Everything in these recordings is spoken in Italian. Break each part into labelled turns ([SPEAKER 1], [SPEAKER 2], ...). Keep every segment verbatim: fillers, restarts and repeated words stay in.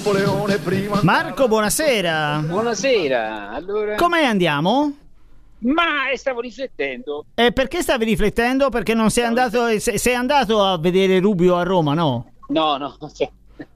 [SPEAKER 1] Napoleone prima.
[SPEAKER 2] Marco, buonasera.
[SPEAKER 3] Buonasera. Allora,
[SPEAKER 2] come andiamo?
[SPEAKER 3] Ma stavo riflettendo.
[SPEAKER 2] E perché stavi riflettendo? Perché non sei andato, se- sei andato a vedere Rubio a Roma, no?
[SPEAKER 3] No, no, cioè,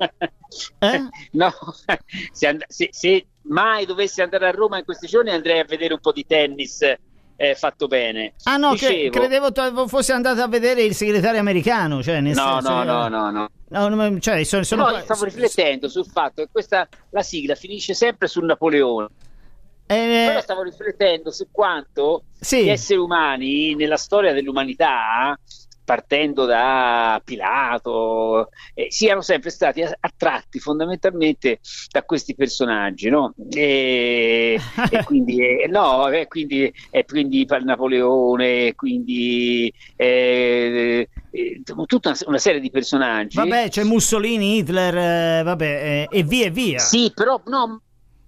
[SPEAKER 2] Eh?
[SPEAKER 3] no. Se, and- se- se mai dovessi andare a Roma in questi giorni andrei a vedere un po' di tennis eh, fatto bene.
[SPEAKER 2] Ah no, che,
[SPEAKER 3] Dicevo-
[SPEAKER 2] credevo tu fossi andato a vedere il segretario americano, cioè nel
[SPEAKER 3] No,
[SPEAKER 2] senso
[SPEAKER 3] no,
[SPEAKER 2] che-
[SPEAKER 3] no, no, no.
[SPEAKER 2] No, no, cioè sono, sono
[SPEAKER 3] No,
[SPEAKER 2] qua-
[SPEAKER 3] stavo riflettendo sul fatto che questa la sigla finisce sempre su Napoleone.
[SPEAKER 2] Eh,
[SPEAKER 3] Però stavo riflettendo su quanto
[SPEAKER 2] Sì.
[SPEAKER 3] gli esseri umani nella storia dell'umanità, partendo da Pilato, eh, siano sempre stati attratti fondamentalmente da questi personaggi, no? E, e quindi, eh, no, e quindi, e quindi Napoleone, quindi eh, eh, tutta una, una serie di personaggi.
[SPEAKER 2] vabbè, c'è Mussolini, Hitler, eh, vabbè, eh, e via e via.
[SPEAKER 3] Sì, però no.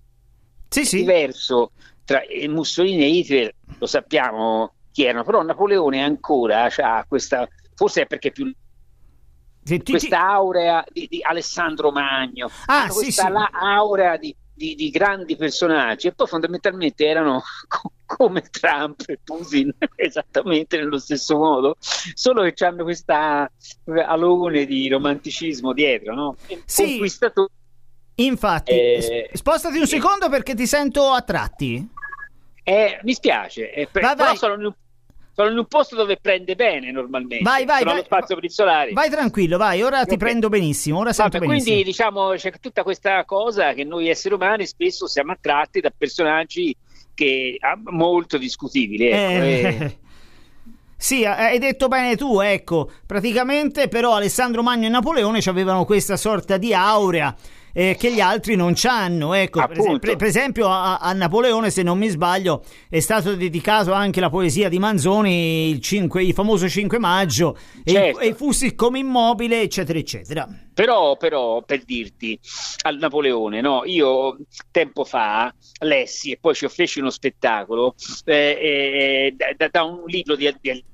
[SPEAKER 2] Sì, sì.
[SPEAKER 3] Diverso tra Mussolini e Hitler, lo sappiamo chi erano, però Napoleone ancora ha questa, forse è perché più
[SPEAKER 2] Sì, ti- ti-
[SPEAKER 3] questa aurea di, di Alessandro Magno,
[SPEAKER 2] Ah,
[SPEAKER 3] hanno
[SPEAKER 2] sì,
[SPEAKER 3] questa
[SPEAKER 2] sì.
[SPEAKER 3] la aurea di, di, di grandi personaggi, e poi fondamentalmente erano co- come Trump e Putin esattamente nello stesso modo, solo che hanno questa alone di romanticismo dietro, no?
[SPEAKER 2] Sì.
[SPEAKER 3] Conquistatore.
[SPEAKER 2] Infatti,
[SPEAKER 3] Eh,
[SPEAKER 2] s- spostati un
[SPEAKER 3] sì.
[SPEAKER 2] secondo perché ti sento a tratti.
[SPEAKER 3] Eh, mi spiace, eh, per-
[SPEAKER 2] Vai,
[SPEAKER 3] però
[SPEAKER 2] vai.
[SPEAKER 3] sono in, un, sono in un posto dove prende bene normalmente.
[SPEAKER 2] Vai, vai,
[SPEAKER 3] sono
[SPEAKER 2] vai.
[SPEAKER 3] allo spazio peninsolare.
[SPEAKER 2] Vai tranquillo, vai, ora ti
[SPEAKER 3] Ok.
[SPEAKER 2] prendo benissimo, ora sento
[SPEAKER 3] Vabbè,
[SPEAKER 2] benissimo.
[SPEAKER 3] quindi diciamo c'è tutta questa cosa che noi esseri umani spesso siamo attratti da personaggi che ah, molto discutibili. Ecco,
[SPEAKER 2] Eh,
[SPEAKER 3] eh.
[SPEAKER 2] Sì, hai detto bene tu, ecco, praticamente però Alessandro Magno e Napoleone avevano questa sorta di aurea eh, che gli altri non c'hanno, ecco, per,
[SPEAKER 3] Appunto.
[SPEAKER 2] per- per esempio a, a Napoleone, se non mi sbaglio, è stato dedicato anche la poesia di Manzoni, il, cinque, il famoso cinque maggio,
[SPEAKER 3] Certo.
[SPEAKER 2] e, e fussi come immobile, eccetera, eccetera.
[SPEAKER 3] Però, però, per dirti, al Napoleone, no? Io tempo fa lessi e poi ci feci uno spettacolo eh, eh, da, da un libro di, di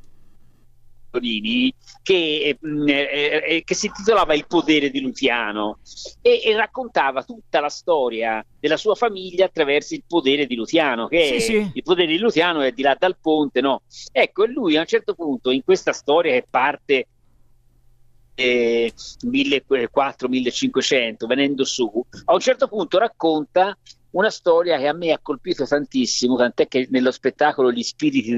[SPEAKER 3] Torini che, eh, eh, che si intitolava Il potere di Luciano e, e raccontava tutta la storia della sua famiglia attraverso il potere di Luciano, che
[SPEAKER 2] Sì,
[SPEAKER 3] è-
[SPEAKER 2] sì.
[SPEAKER 3] il potere di Luciano è di là dal ponte, no? Ecco, e lui a un certo punto in questa storia che parte eh, millequattrocento millecinquecento venendo su, a un certo punto racconta una storia che a me ha colpito tantissimo, tant'è che nello spettacolo Gli spiriti